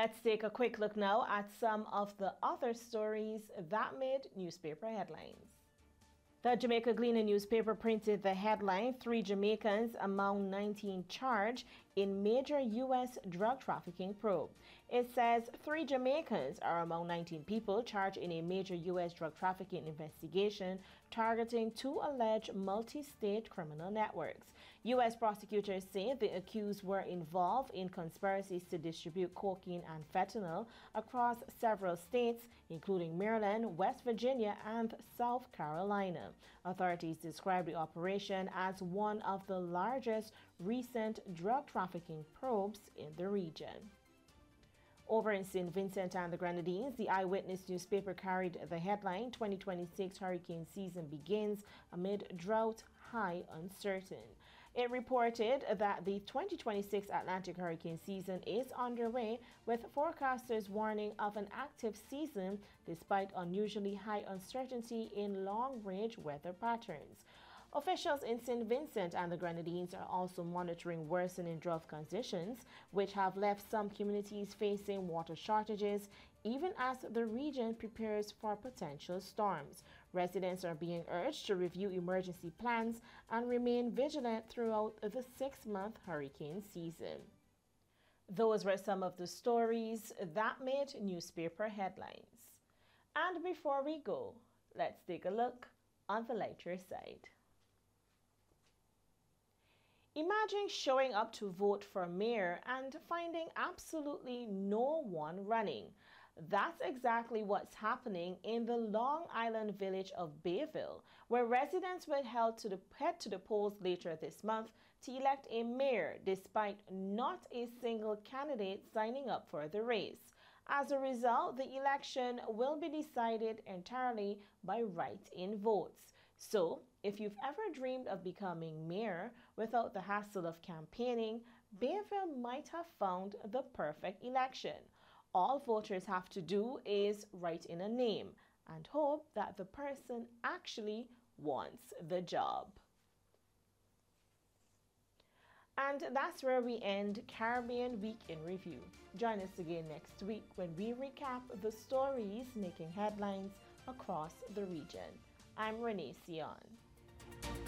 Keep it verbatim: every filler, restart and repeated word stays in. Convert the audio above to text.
Let's take a quick look now at some of the other stories that made newspaper headlines. The Jamaica Gleaner newspaper printed the headline, "Three Jamaicans among nineteen charged in major U S drug trafficking probe." It says three Jamaicans are among nineteen people charged in a major U S drug trafficking investigation targeting two alleged multi-state criminal networks. U S prosecutors say the accused were involved in conspiracies to distribute cocaine and fentanyl across several states, including Maryland, West Virginia, and South Carolina. Authorities describe the operation as one of the largest recent drug trafficking probes in the region. Over in Saint Vincent and the Grenadines, the Eyewitness newspaper carried the headline, "twenty twenty-six hurricane season begins amid drought high uncertain." It reported that the twenty twenty-six Atlantic hurricane season is underway, with forecasters warning of an active season despite unusually high uncertainty in long-range weather patterns. Officials in Saint Vincent and the Grenadines are also monitoring worsening drought conditions, which have left some communities facing water shortages, even as the region prepares for potential storms. Residents are being urged to review emergency plans and remain vigilant throughout the six-month hurricane season. Those were some of the stories that made newspaper headlines. And before we go, let's take a look on the lighter side. Imagine showing up to vote for mayor and finding absolutely no one running. That's exactly what's happening in the Long Island village of Bayville, where residents were held to the, head to the polls later this month to elect a mayor despite not a single candidate signing up for the race. As a result, the election will be decided entirely by write-in votes. So, if you've ever dreamed of becoming mayor without the hassle of campaigning, Bayville might have found the perfect election. All voters have to do is write in a name and hope that the person actually wants the job. And that's where we end Caribbean Week in Review. Join us again next week when we recap the stories making headlines across the region. I'm Renee Sion.